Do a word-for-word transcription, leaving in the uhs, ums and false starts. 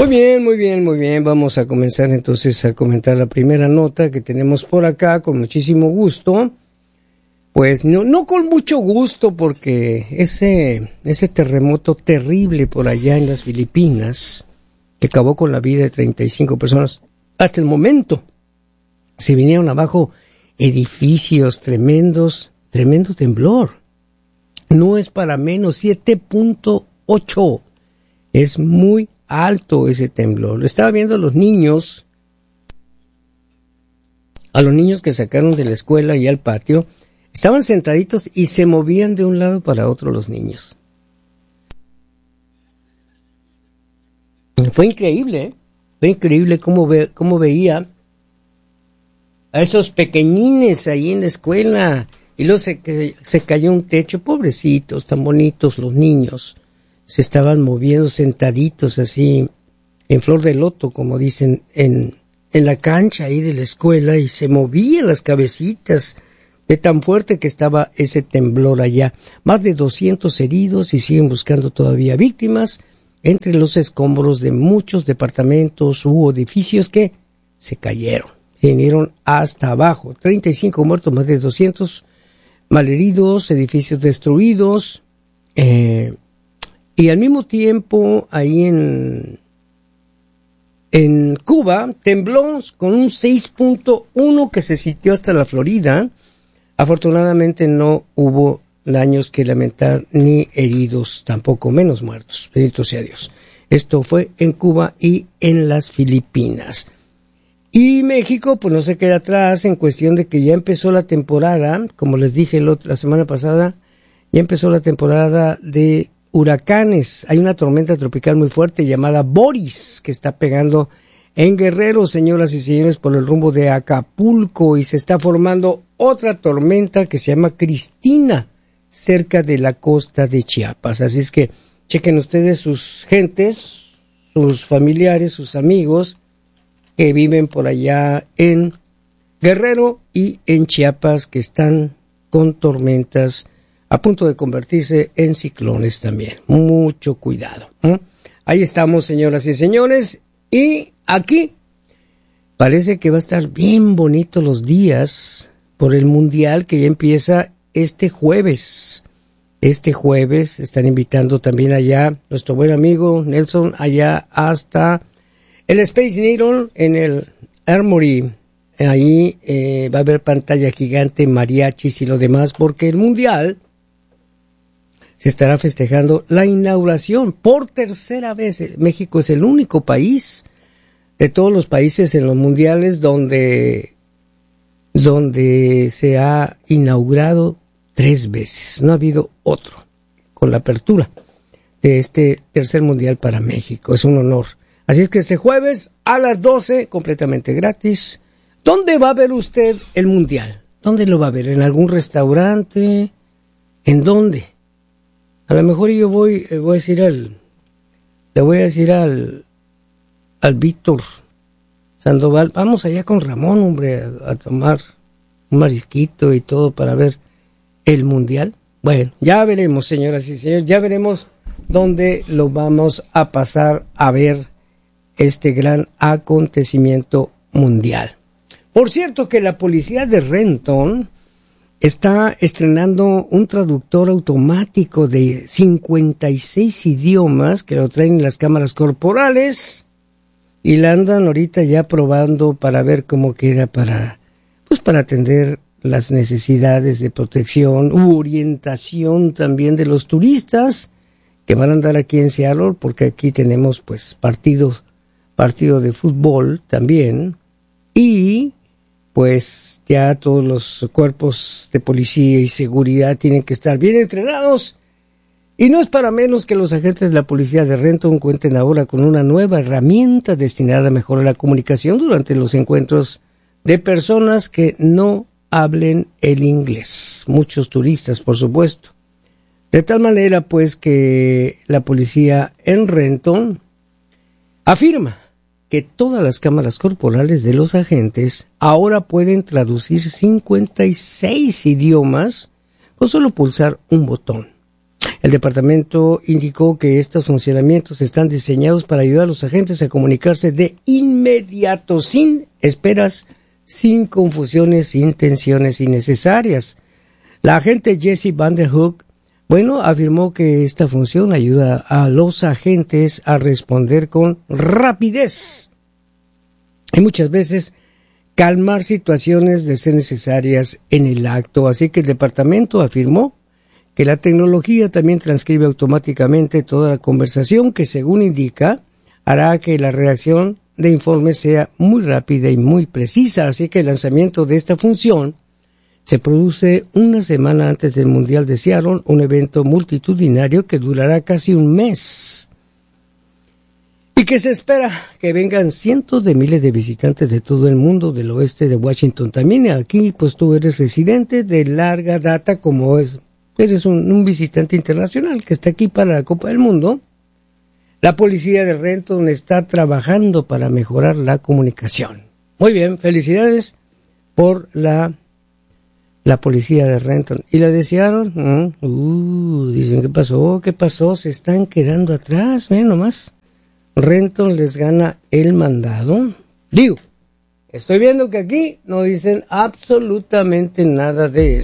Muy bien, muy bien, muy bien. Vamos a comenzar entonces a comentar la primera nota que tenemos por acá con muchísimo gusto. Pues no, no con mucho gusto, porque ese, ese terremoto terrible por allá en las Filipinas, que acabó con la vida de treinta y cinco personas, hasta el momento se vinieron abajo edificios tremendos, tremendo temblor. No es para menos, siete punto ocho. Es muy alto ese temblor. Lo estaba viendo a los niños, a los niños que sacaron de la escuela y al patio. Estaban sentaditos y se movían de un lado para otro los niños. Fue increíble, ¿eh? Fue increíble cómo, ve, cómo veía a esos pequeñines ahí en la escuela. Y luego se, se cayó un techo, pobrecitos, tan bonitos los niños. Se estaban moviendo sentaditos así, en flor de loto, como dicen, en, en la cancha ahí de la escuela, y se movían las cabecitas de tan fuerte que estaba ese temblor allá. Más de doscientos heridos y siguen buscando todavía víctimas entre los escombros de muchos departamentos u edificios que se cayeron, se vinieron hasta abajo. treinta y cinco muertos, más de doscientos malheridos, edificios destruidos, eh, y al mismo tiempo ahí en, en Cuba tembló con un seis punto uno que se sintió hasta la Florida. Afortunadamente no hubo daños que lamentar ni heridos, tampoco menos muertos, bendito sea Dios. Esto fue en Cuba y en las Filipinas. Y México pues no se queda atrás en cuestión de que ya empezó la temporada, como les dije el otro, la semana pasada, ya empezó la temporada de huracanes. Hay una tormenta tropical muy fuerte llamada Boris que está pegando en Guerrero, señoras y señores, por el rumbo de Acapulco, y se está formando otra tormenta que se llama Cristina, cerca de la costa de Chiapas. Así es que chequen ustedes sus gentes, sus familiares, sus amigos que viven por allá en Guerrero y en Chiapas, que están con tormentas a punto de convertirse en ciclones también. Mucho cuidado, ¿eh? Ahí estamos, señoras y señores, y aquí parece que va a estar bien bonito los días por el Mundial que ya empieza este jueves. Este jueves están invitando también allá nuestro buen amigo Nelson, allá hasta el Space Needle en el Armory. Ahí eh, va a haber pantalla gigante, mariachis y lo demás, porque el Mundial se estará festejando la inauguración por tercera vez. México es el único país de todos los países en los mundiales donde, donde se ha inaugurado tres veces. No ha habido otro con la apertura de este tercer mundial para México. Es un honor. Así es que este jueves a las doce, completamente gratis. ¿Dónde va a ver usted el mundial? ¿Dónde lo va a ver? ¿En algún restaurante? ¿En dónde? A lo mejor yo voy, eh, voy a decir al, le voy a decir al, al Víctor Sandoval, vamos allá con Ramón, hombre, a, a tomar un marisquito y todo para ver el mundial. Bueno, ya veremos, señoras y señores, ya veremos dónde lo vamos a pasar a ver este gran acontecimiento mundial. Por cierto que la policía de Renton está estrenando un traductor automático de cincuenta y seis idiomas que lo traen en las cámaras corporales y la andan ahorita ya probando para ver cómo queda para, pues para atender las necesidades de protección u orientación también de los turistas que van a andar aquí en Seattle, porque aquí tenemos pues partidos, partido de fútbol también, y pues ya todos los cuerpos de policía y seguridad tienen que estar bien entrenados. Y no es para menos que los agentes de la policía de Renton cuenten ahora con una nueva herramienta destinada a mejorar la comunicación durante los encuentros de personas que no hablen el inglés. Muchos turistas, por supuesto. De tal manera, pues, que la policía en Renton afirma que todas las cámaras corporales de los agentes ahora pueden traducir cincuenta y seis idiomas con solo pulsar un botón. El departamento indicó que estos funcionamientos están diseñados para ayudar a los agentes a comunicarse de inmediato, sin esperas, sin confusiones, sin tensiones innecesarias. La agente Jessie Vanderhook, bueno, afirmó que esta función ayuda a los agentes a responder con rapidez y muchas veces calmar situaciones de ser necesarias en el acto. Así que el departamento afirmó que la tecnología también transcribe automáticamente toda la conversación, que según indica hará que la redacción de informes sea muy rápida y muy precisa. Así que el lanzamiento de esta función se produce una semana antes del Mundial de Seattle, un evento multitudinario que durará casi un mes y que se espera que vengan cientos de miles de visitantes de todo el mundo, del oeste de Washington también. Aquí pues tú eres residente de larga data, como es, eres un, un visitante internacional que está aquí para la Copa del Mundo. La policía de Renton está trabajando para mejorar la comunicación. Muy bien, felicidades por la la policía de Renton. ¿Y la desearon? Uh, dicen, ¿qué pasó? ¿Qué pasó? Se están quedando atrás. Ven nomás. Renton les gana el mandado. Digo, estoy viendo que aquí no dicen absolutamente nada de eso.